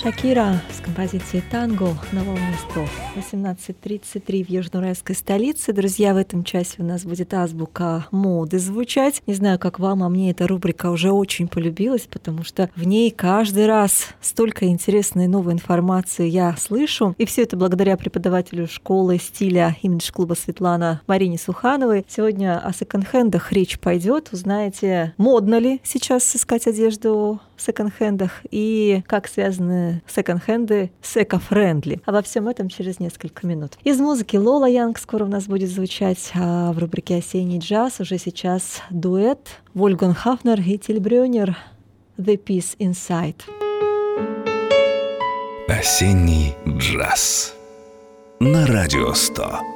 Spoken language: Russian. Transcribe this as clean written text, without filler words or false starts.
Шакира с композицией «Танго» на волне 100. 18:33 в южноуральской столице. Друзья, в этом часе у нас будет азбука моды звучать. Не знаю, как вам, а мне эта рубрика уже очень полюбилась, потому что в ней каждый раз столько интересной новой информации я слышу. И все это благодаря преподавателю школы стиля имидж-клуба Светлана Марине Сухановой. Сегодня о секонд-хендах речь пойдет. Узнаете, модно ли сейчас искать одежду в секонд-хендах и как связаны секонд-хенды с эко-френдли. Обо всем этом через несколько минут. Из музыки Лола Янг скоро у нас будет звучать, а в рубрике «Осенний джаз» уже сейчас дуэт Вольфганг Хафнер и Тиль Брюнер «The Peace Inside». Осенний джаз на Радио 100.